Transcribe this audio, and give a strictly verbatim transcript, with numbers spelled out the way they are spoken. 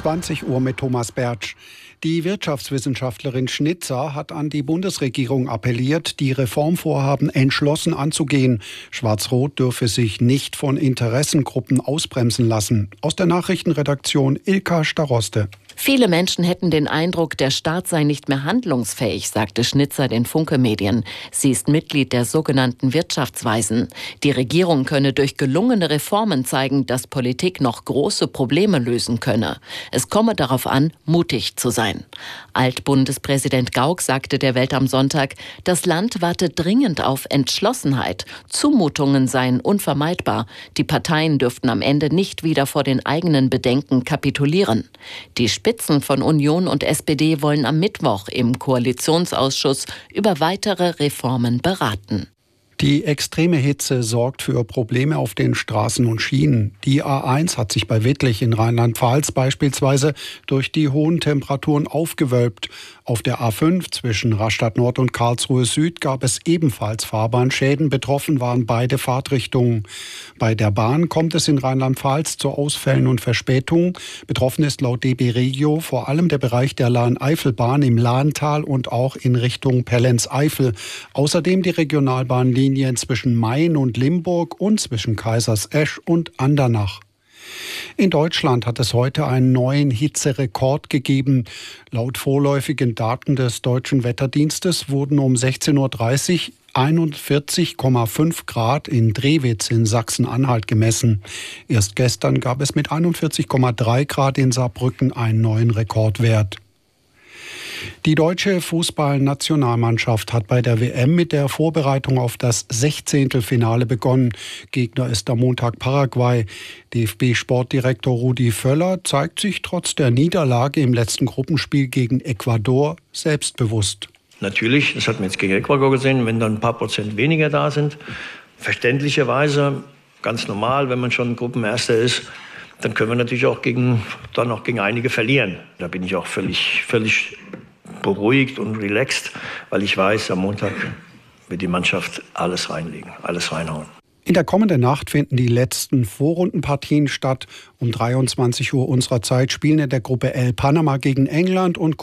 zwanzig Uhr mit Thomas Bertsch. Die Wirtschaftswissenschaftlerin Schnitzer hat an die Bundesregierung appelliert, die Reformvorhaben entschlossen anzugehen. Schwarz-Rot dürfe sich nicht von Interessengruppen ausbremsen lassen. Aus der Nachrichtenredaktion Ilka Staroste. Viele Menschen hätten den Eindruck, der Staat sei nicht mehr handlungsfähig, sagte Schnitzer den Funke-Medien. Sie ist Mitglied der sogenannten Wirtschaftsweisen. Die Regierung könne durch gelungene Reformen zeigen, dass Politik noch große Probleme lösen könne. Es komme darauf an, mutig zu sein. Altbundespräsident Gauck sagte der Welt am Sonntag, das Land warte dringend auf Entschlossenheit. Zumutungen seien unvermeidbar. Die Parteien dürften am Ende nicht wieder vor den eigenen Bedenken kapitulieren. Die Spitzen von Union und S P D wollen am Mittwoch im Koalitionsausschuss über weitere Reformen beraten. Die extreme Hitze sorgt für Probleme auf den Straßen und Schienen. Die A eins hat sich bei Wittlich in Rheinland-Pfalz beispielsweise durch die hohen Temperaturen aufgewölbt. Auf der A fünf zwischen Rastatt Nord und Karlsruhe Süd gab es ebenfalls Fahrbahnschäden. Betroffen waren beide Fahrtrichtungen. Bei der Bahn kommt es in Rheinland-Pfalz zu Ausfällen und Verspätungen. Betroffen ist laut D B Regio vor allem der Bereich der Lahn-Eifel-Bahn im Lahntal und auch in Richtung Pellenz-Eifel. Außerdem die Regionalbahnlinien zwischen Main und Limburg und zwischen Kaisersesch und Andernach. In Deutschland hat es heute einen neuen Hitzerekord gegeben. Laut vorläufigen Daten des Deutschen Wetterdienstes wurden um sechzehn Uhr dreißig einundvierzig Komma fünf Grad in Drewitz in Sachsen-Anhalt gemessen. Erst gestern gab es mit einundvierzig Komma drei Grad in Saarbrücken einen neuen Rekordwert. Die deutsche Fußballnationalmannschaft hat bei der W M mit der Vorbereitung auf das Sechzehntelfinale begonnen. Gegner ist am Montag Paraguay. D F B-Sportdirektor Rudi Völler zeigt sich trotz der Niederlage im letzten Gruppenspiel gegen Ecuador selbstbewusst. Natürlich, das hat man jetzt gegen Ecuador gesehen, wenn dann ein paar Prozent weniger da sind. Verständlicherweise, ganz normal, wenn man schon Gruppenerster ist, dann können wir natürlich auch gegen, dann auch gegen einige verlieren. Da bin ich auch völlig, völlig beruhigt und relaxed, weil ich weiß, am Montag wird die Mannschaft alles reinlegen, alles reinhauen. In der kommenden Nacht finden die letzten Vorrundenpartien statt. Um dreiundzwanzig Uhr unserer Zeit spielen in der Gruppe L Panama gegen England und